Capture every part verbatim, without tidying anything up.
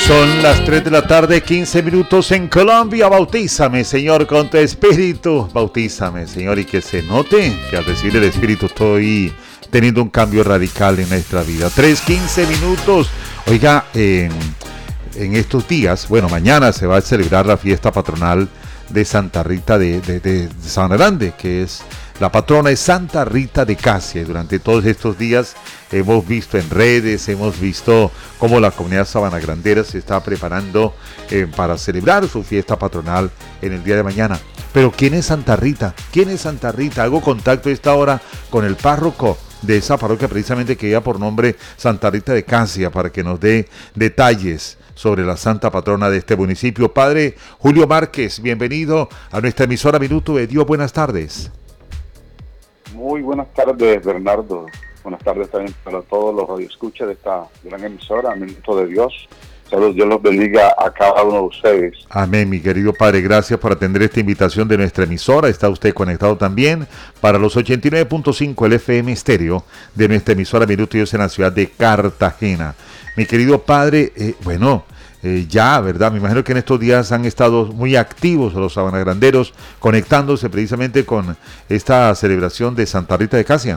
Son las tres de la tarde, quince minutos en Colombia. Bautízame, Señor, con tu espíritu. Bautízame, Señor, y que se note que al recibir el espíritu estoy teniendo un cambio radical en nuestra vida. tres, quince minutos. Oiga, eh, en estos días, bueno, mañana se va a celebrar la fiesta patronal de Santa Rita de, de, de Sabana Grande, que es la patrona es Santa Rita de Casia. Y durante todos estos días hemos visto en redes, hemos visto cómo la comunidad sabanagrandera se está preparando eh, para celebrar su fiesta patronal en el día de mañana. Pero ¿quién es Santa Rita? ¿Quién es Santa Rita? Hago contacto a esta hora con el párroco de esa parroquia precisamente que lleva por nombre Santa Rita de Casia para que nos dé detalles sobre la santa patrona de este municipio. Padre Julio Márquez, bienvenido a nuestra emisora Minuto de Dios. Buenas tardes. Muy buenas tardes, Bernardo. Buenas tardes también para todos los radioescuchas de esta gran emisora, Minuto de Dios. Saludos, Dios los bendiga a cada uno de ustedes. Amén, mi querido Padre. Gracias por atender esta invitación de nuestra emisora. Está usted conectado también para los ochenta y nueve punto cinco, el F M estéreo de nuestra emisora Minuto de Dios en la ciudad de Cartagena. Mi querido Padre, eh, bueno... Eh, ya, ¿verdad? Me imagino que en estos días han estado muy activos los sabanagranderos, conectándose precisamente con esta celebración de Santa Rita de Casia.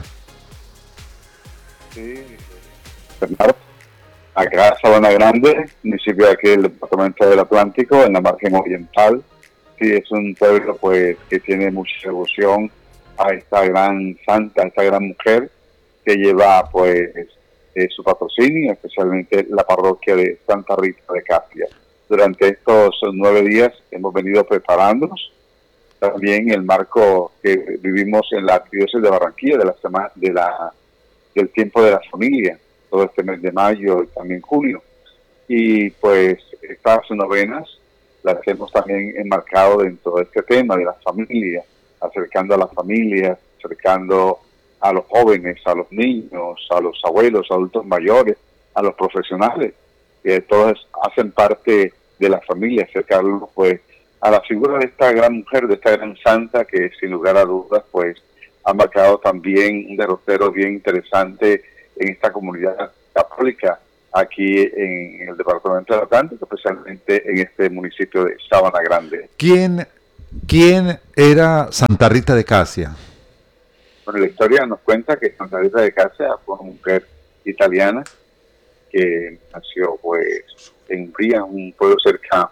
Sí, Bernardo, acá Sabana Grande, municipio de aquí del departamento del Atlántico, en la margen oriental. Sí, es un pueblo pues que tiene mucha devoción a esta gran santa, a esta gran mujer que lleva pues Eh, su patrocinio, especialmente la parroquia de Santa Rita de Casia. Durante estos nueve días hemos venido preparándonos, también el marco que vivimos en la diócesis de Barranquilla, de la semana, de la, del tiempo de la familia, todo este mes de mayo y también junio. Y pues estas novenas las hemos también enmarcado dentro de este tema de la familia, acercando a la familia, acercando a los jóvenes, a los niños, a los abuelos, adultos mayores, a los profesionales, que todos hacen parte de la familia, acercarlos pues a la figura de esta gran mujer, de esta gran santa, que sin lugar a dudas pues ha marcado también un derrotero bien interesante en esta comunidad católica aquí en el departamento del Atlántico, especialmente en este municipio de Sabana Grande. ¿Quién, quién era Santa Rita de Casia? Bueno, la historia nos cuenta que Santa Rita de Casia fue una mujer italiana que nació pues en Umbría, un pueblo cerca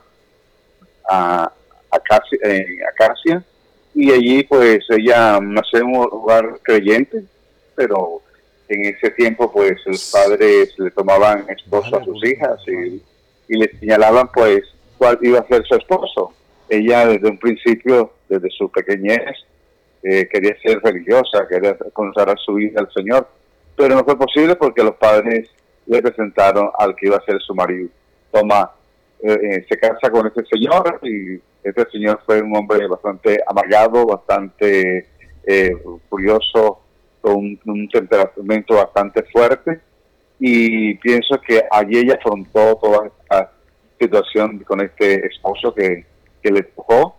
a, a, Casia, en Acacia, y allí pues ella nació en un lugar creyente, pero en ese tiempo pues los padres le tomaban esposo a sus hijas y, y le señalaban pues cuál iba a ser su esposo. Ella desde un principio, desde su pequeñez, Eh, quería ser religiosa, quería consagrar su vida al Señor, pero no fue posible porque los padres le presentaron al que iba a ser su marido. Toma, eh, eh, se casa con este señor y este señor fue un hombre bastante amargado, bastante eh, furioso, con un, un temperamento bastante fuerte, y pienso que allí ella afrontó toda esta situación con este esposo que, que le tocó.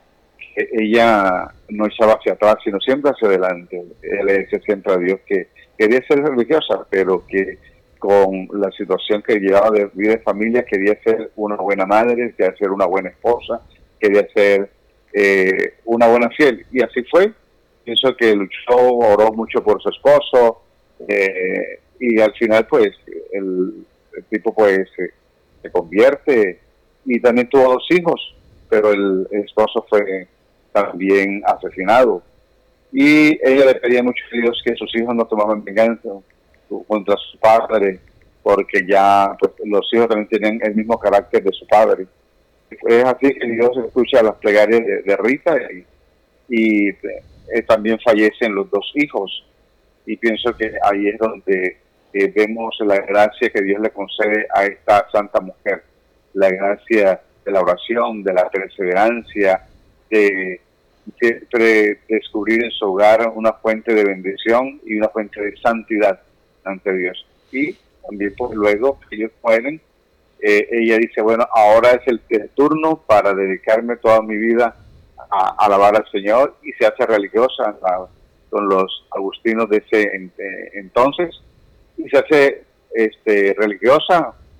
Ella no echaba hacia atrás, sino siempre hacia adelante. Él le decía siempre a Dios que quería ser religiosa, pero que con la situación que llevaba de vida de familia, quería ser una buena madre, quería ser una buena esposa, quería ser eh, una buena fiel. Y así fue. Pienso que luchó, oró mucho por su esposo, eh, y al final pues el, el tipo pues se, se convierte y también tuvo dos hijos, pero el, el esposo fue también asesinado, y ella le pedía mucho a Dios que sus hijos no tomaban venganza contra su padre, porque ya pues los hijos también tienen el mismo carácter de su padre. Es así que Dios escucha las plegarias de, de Rita, y, y eh, también fallecen los dos hijos, y pienso que ahí es donde eh, vemos la gracia que Dios le concede a esta santa mujer, la gracia de la oración, de la perseverancia, de siempre descubrir en su hogar una fuente de bendición y una fuente de santidad ante Dios. Y también pues luego que ellos mueren, eh, ella dice, bueno, ahora es el, el turno para dedicarme toda mi vida a, a alabar al Señor, y se hace religiosa a, con los agustinos de ese en, eh, entonces, y se hace este, religiosa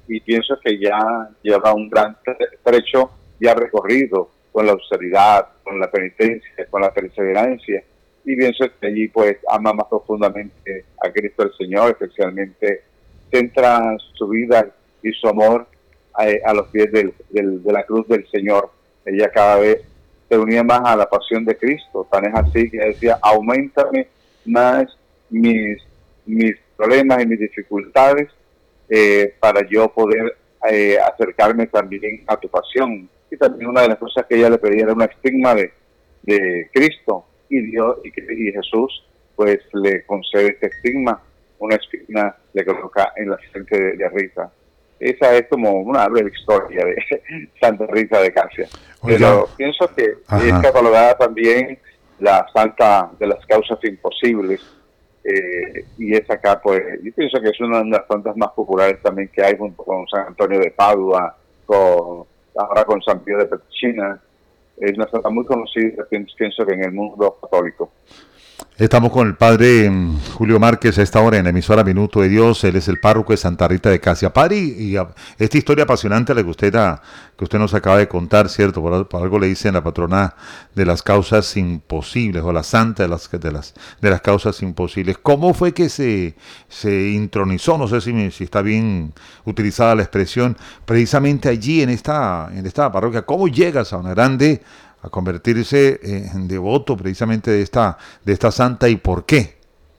y pienso que ya lleva un gran trecho ya recorrido con la austeridad, con la penitencia, con la perseverancia, y pienso que allí pues ama más profundamente a Cristo el Señor, especialmente centra su vida y su amor a, a los pies del, del, de la cruz del Señor. Ella cada vez se unía más a la pasión de Cristo, tan es así que decía, auméntame más mis, mis problemas y mis dificultades eh, para yo poder eh, acercarme también a tu pasión. Y también una de las cosas que ella le pedía era un estigma de, de Cristo, y Dios y, y Jesús pues le concede este estigma, una espina le coloca en la frente de, de Rita. Esa es como una breve historia de Santa Rita de Casia. Oiga. Pero pienso que Ajá. es catalogada también la santa de las causas imposibles, eh, y es acá pues, yo pienso que es una de las santas más populares también que hay, junto con San Antonio de Padua, con ahora con San Pío de Petrelcina. Es una santa muy conocida, pienso que en el mundo católico. Estamos con el padre um, Julio Márquez a esta hora en la emisora Minuto de Dios. Él es el párroco de Santa Rita de Casia. Padre, y, y a, esta historia apasionante la que usted, a, que usted nos acaba de contar, ¿cierto? Por, por algo le dicen la patrona de las causas imposibles, o la santa de las, de las, de las causas imposibles. ¿Cómo fue que se, se intronizó? No sé si, me, si está bien utilizada la expresión, precisamente allí en esta, en esta parroquia. ¿Cómo llega a Sabana Grande a convertirse eh, en devoto precisamente de esta de esta santa, y por qué?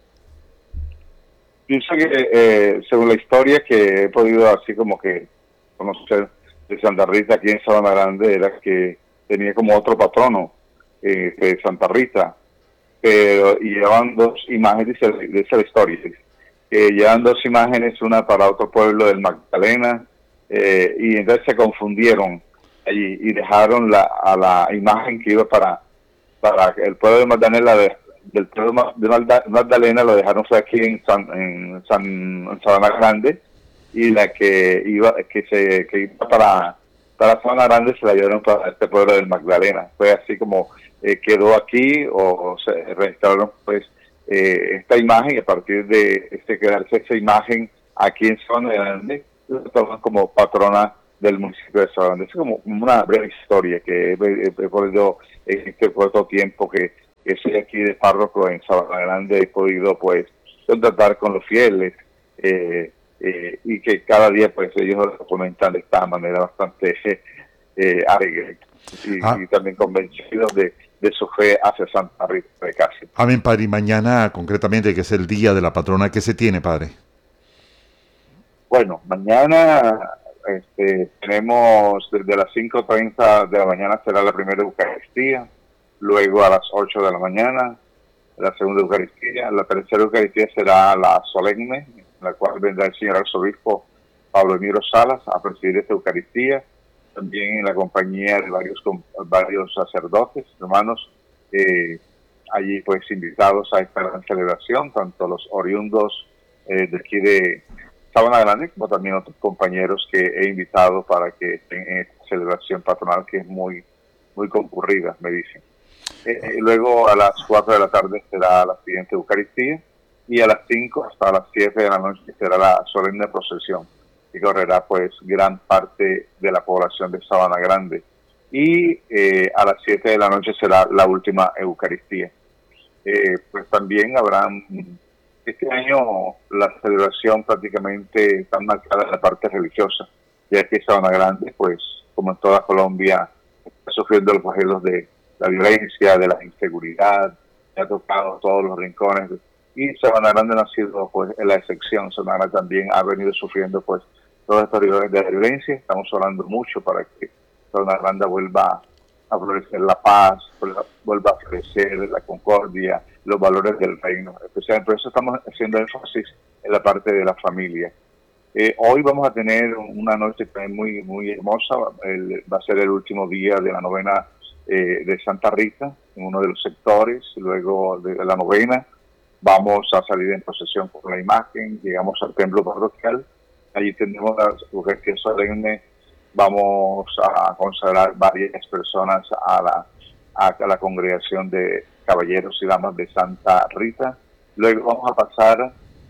Pienso que eh, según la historia que he podido así como que conocer de Santa Rita aquí en Sabana Grande, era que tenía como otro patrono eh, de Santa Rita, pero y llevaban dos imágenes de, de esa historia, que llevaban dos imágenes, una para otro pueblo del Magdalena, eh, y entonces se confundieron allí y dejaron la, a la imagen que iba para, para el pueblo de Magdalena, de, del pueblo de Magdalena lo dejaron fue aquí en San, en San en Sabana Grande, y la que iba que se que iba para para Sabana Grande se la llevaron para este pueblo del Magdalena. Fue así como eh, quedó aquí, o se restauraron pues eh, esta imagen, y a partir de este quedarse esa imagen aquí en Sabana Grande, lo toman como patrona del municipio de Sabana Grande. Es como una breve historia que he, he podido en este corto tiempo que, que estoy aquí de párroco en Sabana Grande, he podido pues contactar con los fieles, eh, eh, y que cada día pues ellos lo comentan de esta manera bastante eh, alegre y, ah. y también convencidos de, de su fe hacia Santa Rita de Casia. Amén, padre. Y mañana concretamente, que es el día de la patrona, ¿qué se tiene, padre? Bueno, mañana Este, tenemos desde las cinco treinta de la mañana será la primera Eucaristía, luego a las ocho de la mañana la segunda Eucaristía, la tercera Eucaristía será la solemne, en la cual vendrá el señor arzobispo Pablo Emiro Salas a presidir esta Eucaristía, también en la compañía de varios varios sacerdotes, hermanos, eh, allí pues invitados a esta gran celebración, tanto los oriundos eh, de aquí de Sabana Grande, como también otros compañeros que he invitado para que estén en esta celebración patronal, que es muy muy concurrida, me dicen. Eh, eh, luego a las cuatro de la tarde será la siguiente Eucaristía, y a las cinco hasta las siete de la noche será la solemne procesión, que correrá pues gran parte de la población de Sabana Grande. Y eh, a las siete de la noche será la última Eucaristía. Eh, pues también habrán... Este año la celebración prácticamente está marcada en la parte religiosa, ya que Sabana Grande, pues como en toda Colombia, está sufriendo los flagelos de la violencia, de la inseguridad, ha tocado todos los rincones, y Sabana Grande no ha sido pues la excepción. Sabana Grande también ha venido sufriendo pues todos estos niveles de violencia. Estamos orando mucho para que Sabana Grande vuelva a florecer la paz, vuelva a florecer la concordia, los valores del reino. Especialmente por eso estamos haciendo énfasis en la parte de la familia. Eh, hoy vamos a tener una noche muy muy hermosa. El, va a ser el último día de la novena eh, de Santa Rita en uno de los sectores. Luego de la novena vamos a salir en procesión con la imagen, llegamos al templo parroquial, allí tenemos la Eucaristía solemne. Vamos a consagrar varias personas a la, a la congregación de caballeros y damas de Santa Rita. Luego vamos a pasar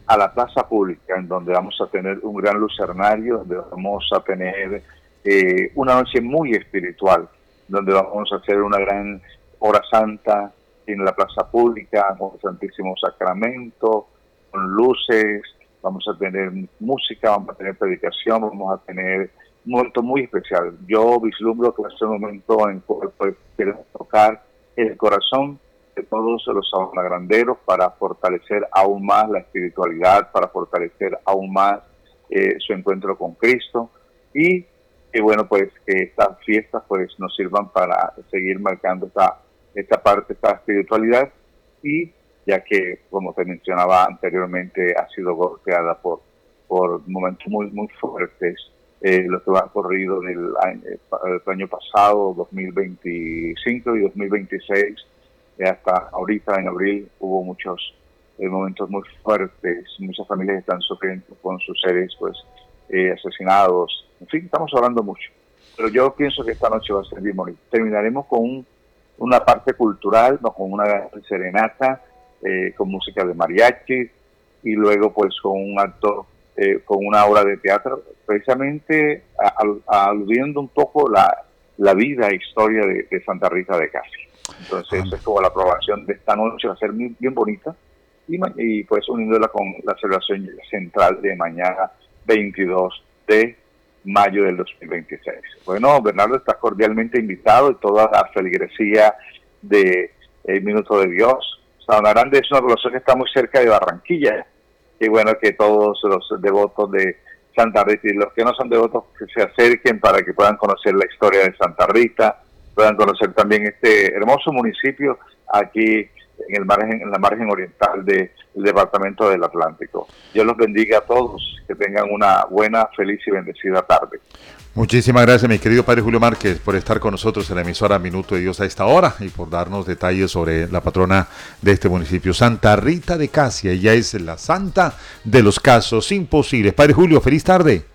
a la plaza pública, en donde vamos a tener un gran lucernario, donde vamos a tener eh, una noche muy espiritual, donde vamos a hacer una gran hora santa en la plaza pública, con el Santísimo Sacramento, con luces, vamos a tener música, vamos a tener predicación, vamos a tener un momento muy especial. Yo vislumbro que va a ser un momento en el cual queremos tocar el corazón de todos los sabonagranderos para fortalecer aún más la espiritualidad, para fortalecer aún más eh, su encuentro con Cristo, y que bueno, pues que estas fiestas pues nos sirvan para seguir marcando esta, esta parte, esta espiritualidad, y ya que, como te mencionaba anteriormente, ha sido golpeada por, por momentos muy, muy fuertes, eh, lo que va corrido del año, el año pasado, dos mil veinticinco y dos mil veintiséis, eh, hasta ahorita en abril hubo muchos eh, momentos muy fuertes, muchas familias están sufriendo con sus seres pues eh, asesinados, en fin, estamos hablando mucho, pero yo pienso que esta noche va a ser bien bonita. Terminaremos con un, una parte cultural, ¿no? Con una serenata, Eh, con música de mariachi, y luego pues con un acto, eh, con una obra de teatro, precisamente a, a, aludiendo un poco la, la vida e historia de, de Santa Rita de Casia. Entonces esa es como la aprobación de esta noche, va a ser bien, bien bonita, y, y pues uniéndola con la celebración central de mañana veintidós de mayo del dos mil veintiséis. Bueno, Bernardo, estás cordialmente invitado, y toda la feligresía de El Minuto de Dios. Sabana Grande es una población que está muy cerca de Barranquilla, y bueno, que todos los devotos de Santa Rita y los que no son devotos que se acerquen para que puedan conocer la historia de Santa Rita, puedan conocer también este hermoso municipio aquí en el margen, en la margen oriental del departamento del Atlántico. Dios los bendiga a todos, que tengan una buena, feliz y bendecida tarde. Muchísimas gracias, mi querido Padre Julio Márquez, por estar con nosotros en la emisora Minuto de Dios a esta hora, y por darnos detalles sobre la patrona de este municipio, Santa Rita de Casia. Ella es la santa de los casos imposibles. Padre Julio, feliz tarde.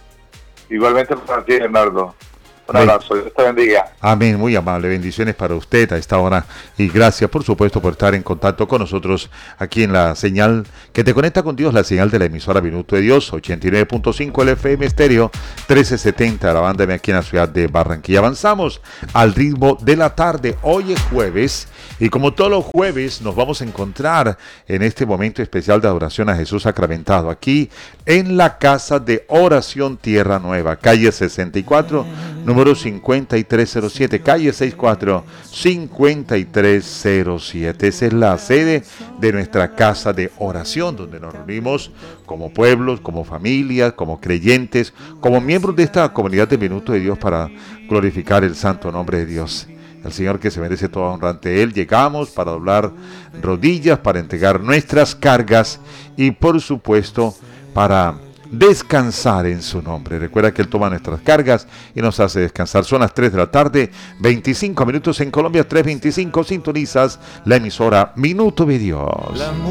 Igualmente para ti, Bernardo. Un abrazo, Dios te bendiga. Amén, muy amable, bendiciones para usted a esta hora, y gracias por supuesto por estar en contacto con nosotros aquí en la señal que te conecta con Dios, la señal de la emisora Minuto de Dios, ochenta y nueve punto cinco el F M estéreo, trece setenta, la banda aquí en la ciudad de Barranquilla. Avanzamos al ritmo de la tarde, hoy es jueves, y como todos los jueves nos vamos a encontrar en este momento especial de adoración a Jesús sacramentado, aquí en la Casa de Oración Tierra Nueva, calle sesenta y cuatro, número cincuenta y tres cero siete, calle sesenta y cuatro, cincuenta y tres cero siete. Esa es la sede de nuestra casa de oración, donde nos reunimos como pueblos, como familias, como creyentes, como miembros de esta comunidad de Minuto de Dios, para glorificar el santo nombre de Dios, el Señor que se merece toda honra. Ante Él llegamos para doblar rodillas, para entregar nuestras cargas y por supuesto para descansar en su nombre. Recuerda que Él toma nuestras cargas y nos hace descansar. Son las tres de la tarde, veinticinco minutos en Colombia, tres veinticinco. Sintonizas la emisora Minuto de Dios.